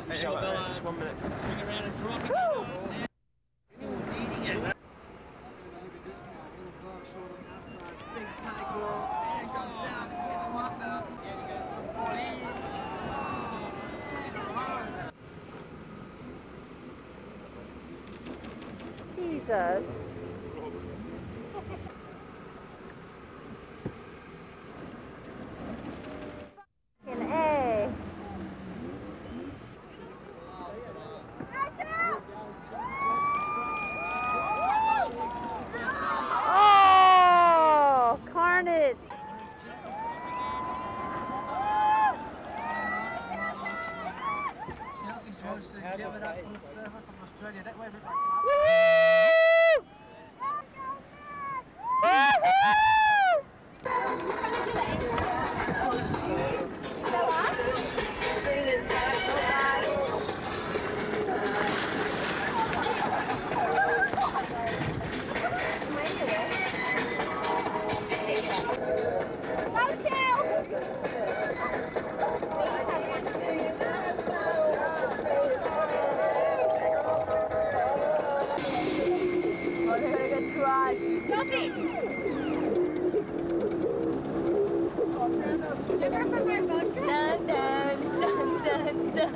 Hey, just 1 minute. Bring around and drop it. Jesus. Fucking A. Oh, carnage. Give it up from Australia. That way, Sophie! Remember from our boat trip? Dun, dun, dun, dun, dun.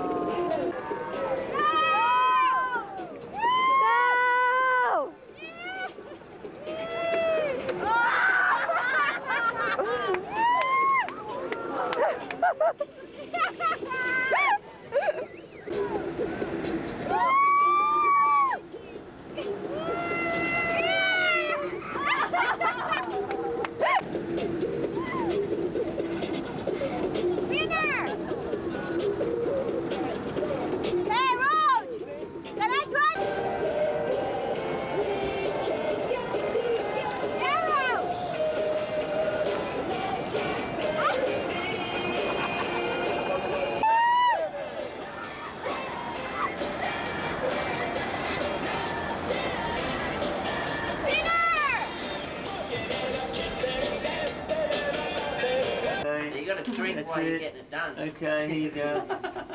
You gotta drink That's while you're it. getting it done. Okay, here you go.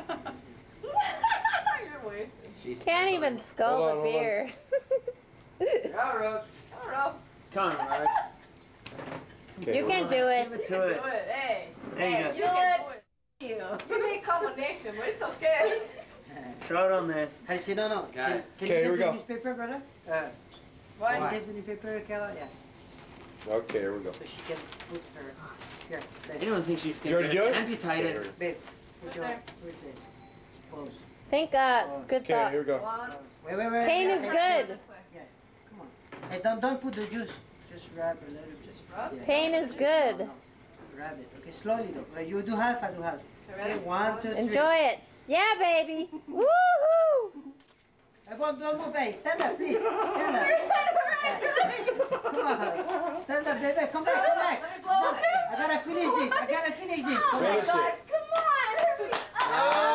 You're wasted. She's Can't even scull Hold on, the hold on. beer. Yeah, Roach. All right. Come on, Rose. Okay, You can do it. Give it You to can it. do it. Hey. There you Hey, go. you can do it. You need combination, but it's okay. Throw it on there. Hey, see, no. Got Can it. you Okay, here get we the go. newspaper, brother? Why? Can you get the newspaper, Kayla? Yeah. Okay, here we go. So she can put her. Here, babe. Anyone thinks she's You going already to do it? amputate it? Babe, put your. there. Put it. Pose. Think, good Okay, thoughts. here we go. One. Wait. Pain is good. This way. Come on. Hey, don't put the juice. Just rub a little bit. Just rub? Yeah. Pain is good. No. Rub it. Okay, slowly though. You do half, I do half. Okay, 1, 2, 3. Enjoy it. Yeah, baby. Woohoo! Everyone, don't move. Hey, stand up, please. Stand up. Come on. Stand up, baby. Come back. Let me blow it. I gotta finish this. Come Finish back. it. Come on.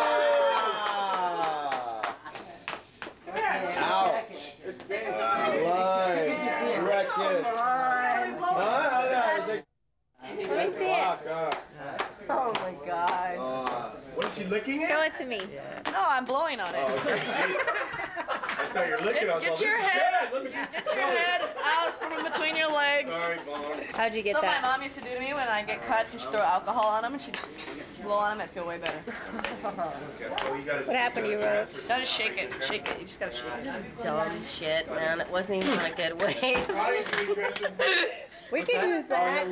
Ouch. Line. Correction. Let me see it. Oh my God. What is she licking it? Show it to me. No, I'm blowing on it. Oh, okay. I thought you were licking it. Get your head. Get your head out from between your legs. Sorry, Vaughn. How'd you get So my that? mom used to do to me when I get cuts, and she'd throw alcohol on them, and she'd blow on them, and it'd feel way better. What happened to you, Rose? No, just shake it. Shake it. You just gotta shake it. Dumb shit, man. It wasn't even a good way. We can use that.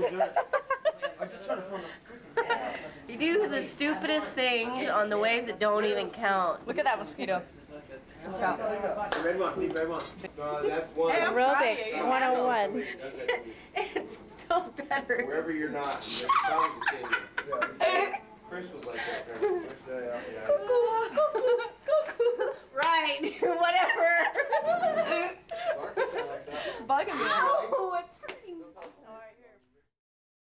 You do the stupidest things on the waves that don't even count. Look at that mosquito. Red one, need red one. That's one. Hey, I'm Aerobics 101. It feels better. Wherever you're not, it sounds Chris was like that. Right, whatever. It's just bugging me. Ow, it's